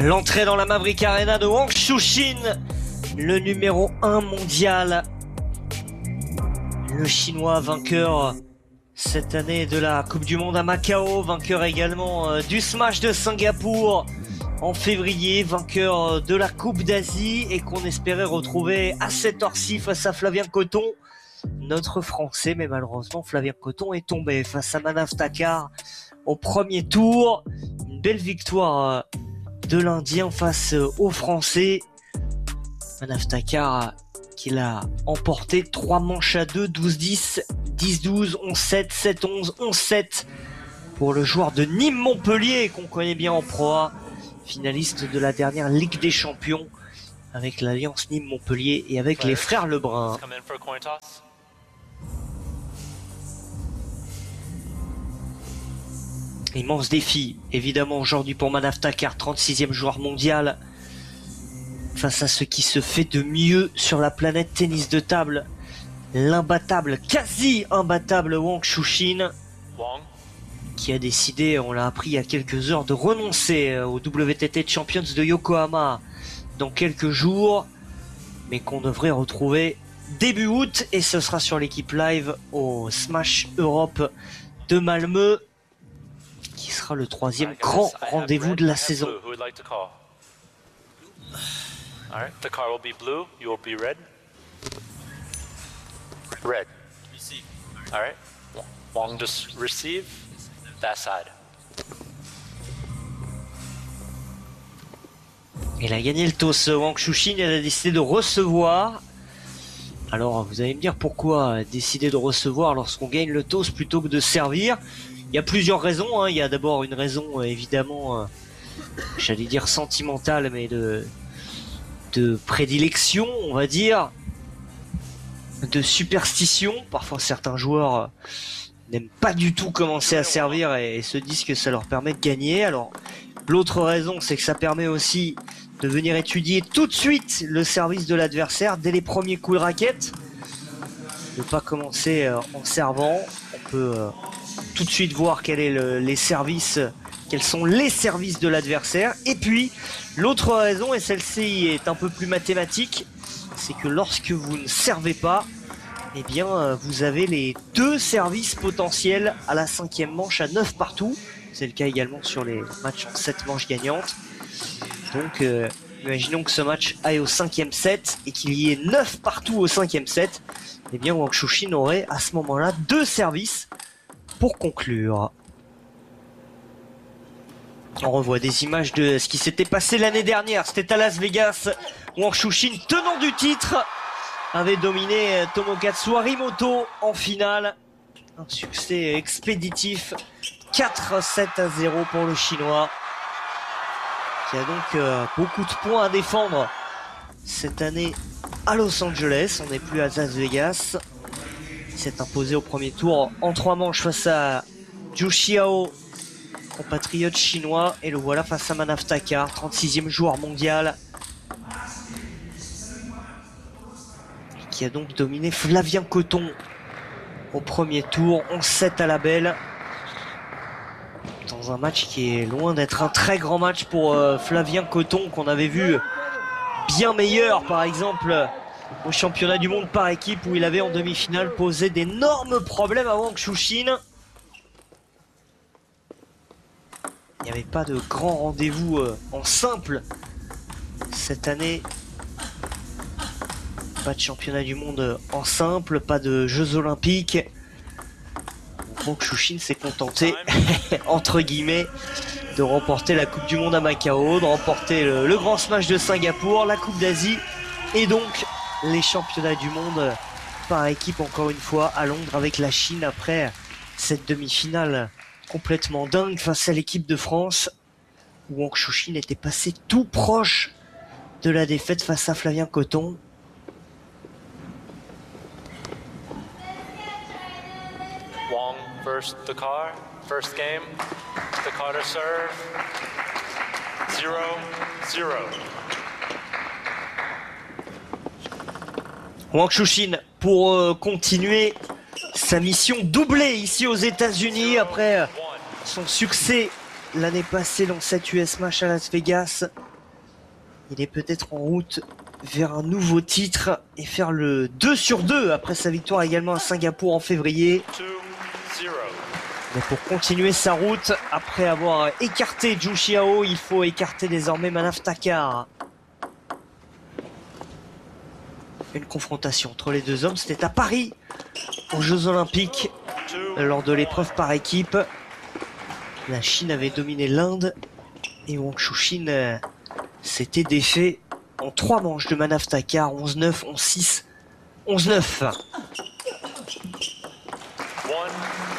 L'entrée dans la Maverick Arena de Wang Chuqin, le numéro 1 mondial. Le Chinois vainqueur cette année de la Coupe du Monde à Macao, vainqueur également du Smash de Singapour en février, vainqueur de la Coupe d'Asie et qu'on espérait retrouver à cette heure-ci face à Flavien Coton, notre Français, mais malheureusement Flavien Coton est tombé face à Manav Takar au premier tour. Une belle victoire de l'Indien face aux Français. Manav Takar qui l'a emporté 3 manches à 2, 12-10, 10-12, 11-7, 7-11, 11-7 pour le joueur de Nîmes Montpellier qu'on connaît bien en Pro A, finaliste de la dernière Ligue des Champions avec l'Alliance Nîmes Montpellier et avec les frères Lebrun. Immense défi évidemment aujourd'hui pour Manav Takar, 36e joueur mondial, face à ce qui se fait de mieux sur la planète tennis de table, l'imbattable, quasi imbattable Wang Chuqin, qui a décidé, on l'a appris il y a quelques heures, de renoncer au WTT Champions de Yokohama dans quelques jours, mais qu'on devrait retrouver début août, et ce sera sur l'équipe live au Smash Europe de Malmö, qui sera le 3e grand rendez-vous de la saison. All right, the car will be blue, you will be red. Red. Receive. All right, Wang just receive that side. Il a gagné le toss, Wang Chuqin, il a décidé de recevoir. Alors vous allez me dire pourquoi décider de recevoir lorsqu'on gagne le toss plutôt que de servir. Il y a plusieurs raisons, hein. Il y a d'abord une raison évidemment, j'allais dire sentimentale, mais de prédilection, on va dire, de superstition. Parfois certains joueurs n'aiment pas du tout commencer à servir et se disent que ça leur permet de gagner. Alors l'autre raison, c'est que ça permet aussi de venir étudier tout de suite le service de l'adversaire dès les premiers coups de raquette, ne pas commencer en servant. On peut tout de suite voir quels sont les services de l'adversaire. Et puis l'autre raison, et celle-ci est un peu plus mathématique, c'est que lorsque vous ne servez pas, eh bien vous avez les 2 services potentiels à la 5e manche à 9 partout. C'est le cas également sur les matchs en 7 manches gagnantes. Donc imaginons que ce match aille au 5e set et qu'il y ait 9 partout au 5e set. Eh bien Wang Chuqin aurait à ce moment-là 2 services pour conclure. On revoit des images de ce qui s'était passé l'année dernière. C'était à Las Vegas. Wang Chuqin, tenant du titre, avait dominé Tomokazu Harimoto en finale. Un succès expéditif. 4-7-0 pour le Chinois, qui a donc beaucoup de points à défendre cette année à Los Angeles. On n'est plus à Las Vegas. Il s'est imposé au premier tour en 3 manches face à Zhu Xiao, compatriote chinois, et le voilà face à Manav Takar, 36e joueur mondial, qui a donc dominé Flavien Coton au premier tour, 11-7 à la belle, dans un match qui est loin d'être un très grand match pour Flavien Coton, qu'on avait vu bien meilleur par exemple au championnat du monde par équipe, où il avait en demi-finale posé d'énormes problèmes à Wang Chuqin. Il n'y avait pas de grand rendez-vous en simple cette année. Pas de championnat du monde en simple, pas de Jeux Olympiques. Donc Chuqin s'est contenté, entre guillemets, de remporter la Coupe du Monde à Macao, de remporter le Grand Smash de Singapour, la Coupe d'Asie et donc les championnats du monde par équipe encore une fois à Londres avec la Chine, après cette demi-finale complètement dingue face à l'équipe de France, où Wang Chuqin était passé tout proche de la défaite face à Flavien Coton. Wang first Takar, first game, Takar to serve, 0-0. Wang Chuqin pour continuer sa mission doublée ici aux États-Unis après son succès l'année passée dans cette US Smash à Las Vegas. il est peut-être en route vers un nouveau titre et faire le 2/2 après sa victoire également à Singapour en février. 2-0. Mais pour continuer sa route, après avoir écarté Zhu Xiao, il faut écarter désormais Manav Takar. Une confrontation entre les deux hommes, c'était à Paris, aux Jeux Olympiques, lors de l'épreuve par équipe. La Chine avait dominé l'Inde et Wang Chuqin s'était défait en 3 manches de Manav Takar, 11-9, 11-6, 11-9. 1